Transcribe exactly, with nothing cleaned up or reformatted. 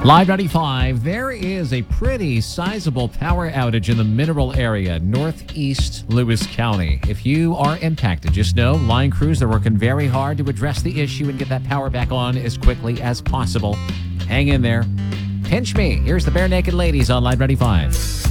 Live ninety-five, there is a pretty sizable power outage in the Mineral area, northeast Lewis County. If you are impacted, just know line crews are working very hard to address the issue and get that power back on as quickly as possible. Hang in there. Pinch me. Here's the Bare Naked Ladies on Live ninety-five.